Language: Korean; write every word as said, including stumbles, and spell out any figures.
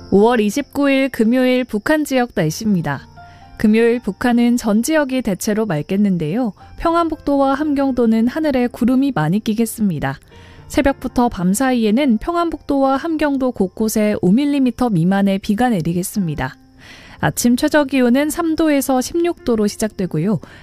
오월 이십구일 금요일 북한 지역 날씨입니다. 금요일 북한은 전 지역이 대체로 맑겠는데요. 평안북도와 함경도는 하늘에 구름이 많이 끼겠습니다. 새벽부터 밤 사이에는 평안북도와 함경도 곳곳에 오 밀리미터 미만의 비가 내리겠습니다. 아침 최저기온은 삼 도에서 십육 도로 시작되고요.